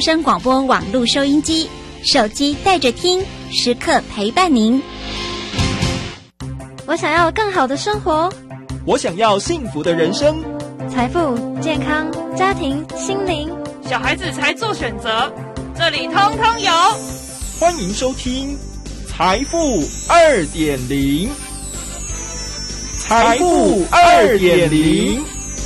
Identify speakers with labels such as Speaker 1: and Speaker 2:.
Speaker 1: 声广播网络收音机，手机带着听，时刻陪伴您。
Speaker 2: 我想要更好的生活，
Speaker 3: 我想要幸福的人生，
Speaker 2: 财富、健康、家庭、心灵，
Speaker 4: 小孩子才做选择，这里通通有。
Speaker 3: 欢迎收听财富 2.0， 财富 2.0。